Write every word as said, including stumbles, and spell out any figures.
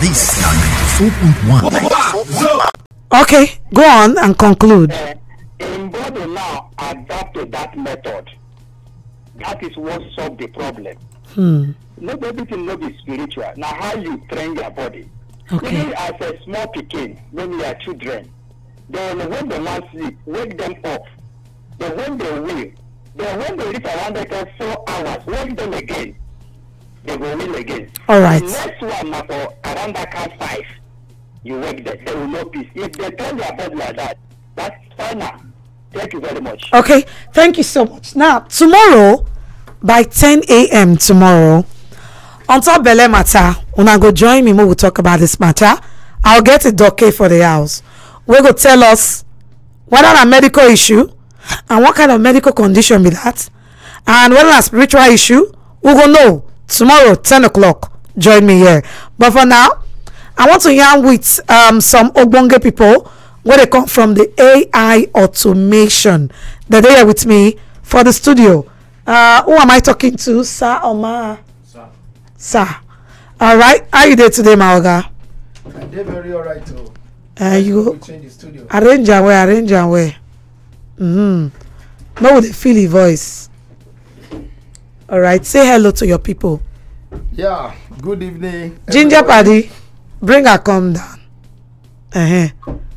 This now ninety-four point one. Okay, go on and conclude. Uh, in body now adapt to that method. That is what solve the problem. Hmm. Not everything not be spiritual. Now how you train your body. Okay. Even as a small pikin, when you are children, then when they want sleep, wake them up. Then when they will, then when they reach around like four hours, wake them again. They will will again. All right. The next one now for around that count five, you wake them. They will know peace. If they train their body like that, that's fine now. Thank you very much. Okay, thank you so much. Now, tomorrow, by ten a.m. tomorrow, on top Belle matter, when I go join me, we will talk about this matter. I'll get a docket for the house. We go tell us whether a medical issue and what kind of medical condition be that, and whether a spiritual issue. We go know tomorrow, ten o'clock. Join me here. But for now, I want to yarn with um, some Ogbonge people where they come from the A I automation. They're there with me for the studio. Uh, who am I talking to? Sir or Ma? Sir. Sir. All right. How you there today, my Oga? I did very all right too. Uh, you change the studio. arrange and where, arrange and where. Mm-hmm. No, with the feely voice. All right. Say hello to your people. Yeah. Good evening. Ginger everybody. Paddy, bring her come down. Uh-huh.